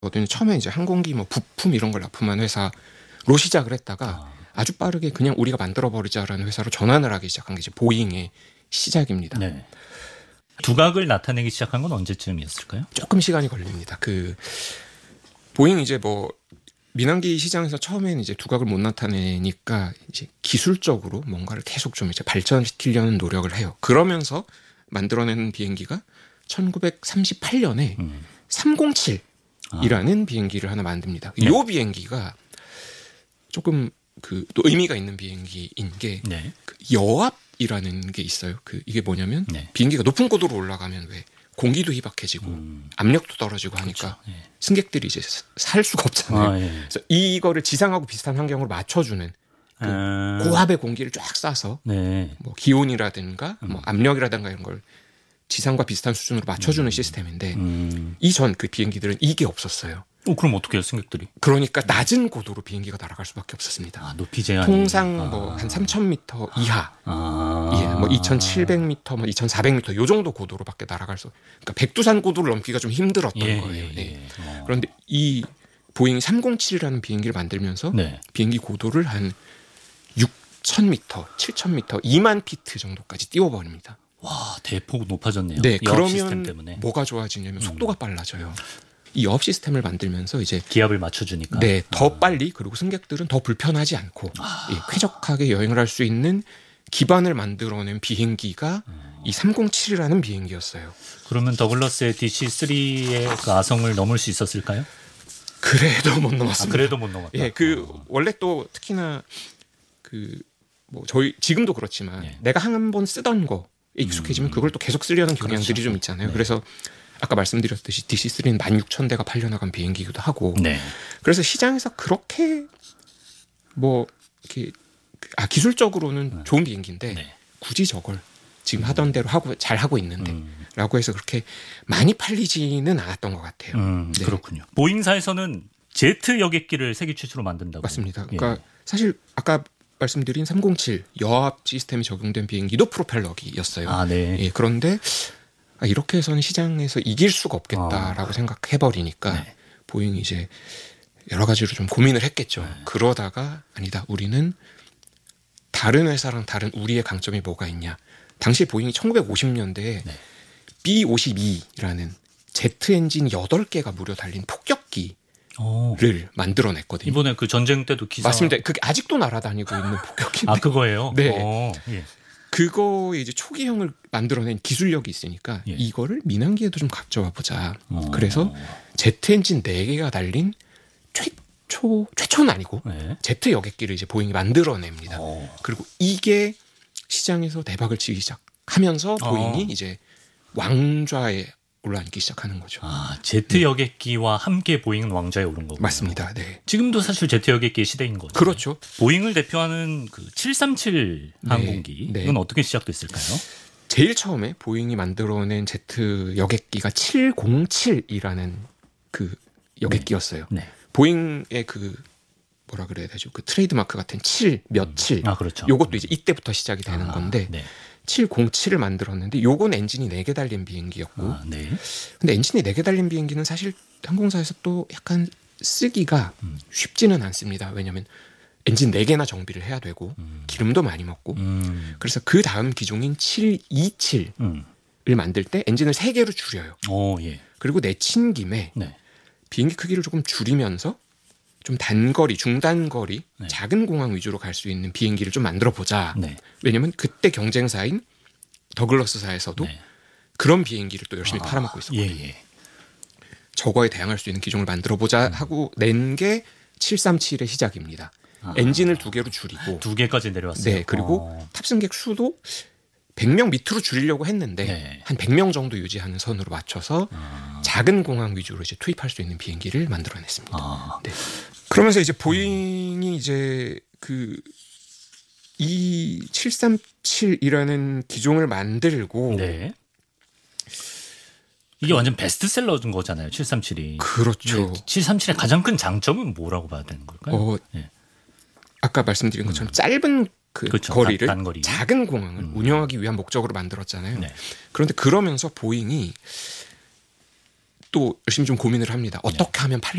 처음에 이제 항공기 뭐 부품 이런 걸 납품하는 회사로 시작을 했다가 아주 빠르게 그냥 우리가 만들어버리자라는 회사로 전환을 하기 시작한 게 이제 보잉의 시작입니다. 네. 두각을 나타내기 시작한 건 언제쯤이었을까요? 조금 시간이 걸립니다. 보잉 이제 뭐 민항기 시장에서 처음에는 이제 두각을 못 나타내니까 이제 기술적으로 뭔가를 계속 좀 이제 발전시키려는 노력을 해요. 그러면서 만들어내는 비행기가 1938년에 307이라는 비행기를 하나 만듭니다. 네. 이 비행기가 조금 또 의미가 있는 비행기인 게 네. 여압이라는 게 있어요. 이게 뭐냐면 네. 비행기가 높은 고도로 올라가면 왜 공기도 희박해지고 압력도 떨어지고 하니까 그렇죠. 예. 승객들이 이제 살 수가 없잖아요. 예. 그래서 이거를 지상하고 비슷한 환경으로 맞춰주는 고압의 공기를 쫙 쏴서 네. 뭐 기온이라든가 뭐 압력이라든가 이런 걸 지상과 비슷한 수준으로 맞춰주는 시스템인데 이전 그 비행기들은 이게 없었어요. 그럼 어떻게 해요, 승객들이? 그러니까 낮은 고도로 비행기가 날아갈 수밖에 없었습니다. 높이 제한이. 통상 뭐 한 3,000m 이하, 예, 뭐 2,700m, 뭐 2,400m 요 정도 고도로밖에 날아갈 수. 그러니까 백두산 고도를 넘기가 좀 힘들었던 거예요. 네. 그런데 이 보잉 307이라는 비행기를 만들면서 네. 비행기 고도를 한 6,000m, 7,000m, 2만 피트 정도까지 띄워버립니다. 와, 대폭 높아졌네요. 네, 여압 시스템 그러면 때문에. 뭐가 좋아지냐면 속도가 빨라져요. 이 여압 시스템을 만들면서 이제 기압을 맞춰주니까. 네, 더 빨리 그리고 승객들은 더 불편하지 않고 쾌적하게 여행을 할 수 있는 기반을 만들어낸 비행기가 이 307이라는 비행기였어요. 그러면 더글라스의 DC-3의 그 아성을 넘을 수 있었을까요? 그래도 못 넘었습니다. 그래도 못 넘었다. 예, 원래 또 특히나 뭐 저희 지금도 그렇지만 내가 한 번 쓰던 거 익숙해지면 그걸 또 계속 쓰려는 경향들이 그렇죠. 좀 있잖아요. 네. 그래서 아까 말씀드렸듯이 DC-3는 16,000대가 팔려나간 비행기이기도 하고 네. 그래서 시장에서 그렇게 뭐 이렇게 기술적으로는 좋은 비행기인데 네. 굳이 저걸 지금 하던 대로 잘 하고 있는데 라고 해서 그렇게 많이 팔리지는 않았던 것 같아요. 네. 그렇군요. 보잉사에서는 제트 여객기를 세계 최초로 만든다고. 맞습니다. 그러니까 사실 아까 말씀드린 307 여압 시스템이 적용된 비행기도 프로펠러기였어요. 네. 예, 그런데 이렇게 해서는 시장에서 이길 수가 없겠다라고 생각해버리니까 보잉이 이제 여러 가지로 좀 고민을 했겠죠. 그러다가 아니다, 우리는 다른 회사랑 다른 우리의 강점이 뭐가 있냐. 당시 보잉이 1950년대에 B-52라는 제트 엔진 8개가 무려 달린 폭격기를 만들어냈거든요. 이번에 그 전쟁 때도 기사. 맞습니다. 그게 아직도 날아다니고 있는 폭격기인데. 그거예요? 네. 예. 그거에 이제 초기형을 만들어낸 기술력이 있으니까 이거를 민항기에도 좀 가져와 보자. 그래서 제트 엔진 4개가 달린 최초는 아니고 제트 여객기를 이제 보잉이 만들어냅니다. 그리고 이게 시장에서 대박을 치기 시작하면서 보잉이 이제 왕좌에 올라앉기 시작하는 거죠. 제트 여객기와 함께 보잉은 왕좌에 오른 거고. 맞습니다. 네. 지금도 사실 제트 여객기의 시대인 거죠. 그렇죠. 보잉을 대표하는 그 737 항공기는 어떻게 시작됐을까요? 제일 처음에 보잉이 만들어낸 제트 여객기가 707이라는 그 여객기였어요. 네. 보잉의 뭐라 그래야 되죠? 그 트레이드마크 같은 7 며칠. 그렇죠. 요것도 이제 이때부터 시작이 되는 건데 707을 만들었는데 요건 엔진이 4개 달린 비행기였고 근데 엔진이 4개 달린 비행기는 사실 항공사에서 또 약간 쓰기가 쉽지는 않습니다. 왜냐하면 엔진 4개나 정비를 해야 되고 기름도 많이 먹고 그래서 그 다음 기종인 727을 만들 때 엔진을 3개로 줄여요. 그리고 내친 김에 비행기 크기를 조금 줄이면서 좀 단거리, 중단거리, 작은 공항 위주로 갈 수 있는 비행기를 좀 만들어 보자. 왜냐하면 그때 경쟁사인 더글라스사에서도 그런 비행기를 또 열심히 팔아먹고 있었거든요. 저거에 대항할 수 있는 기종을 만들어 보자 하고 낸 게 737의 시작입니다. 엔진을 2개로 줄이고 2개까지 내려왔어요. 네, 그리고 탑승객 수도 100명 밑으로 줄이려고 했는데 한 100명 정도 유지하는 선으로 맞춰서 작은 공항 위주로 이제 투입할 수 있는 비행기를 만들어냈습니다. 네. 그러면서 이제 보잉이 이제 이 737이라는 기종을 만들고 이게 완전 베스트셀러인 거잖아요. 737이. 그렇죠. 737의 가장 큰 장점은 뭐라고 봐야 되는 걸까요? 아까 말씀드린 것처럼 짧은 그렇죠. 거리를 단거리. 작은 공항을 운영하기 위한 목적으로 만들었잖아요. 그런데 그러면서 보잉이 또 열심히 좀 고민을 합니다. 어떻게 하면 팔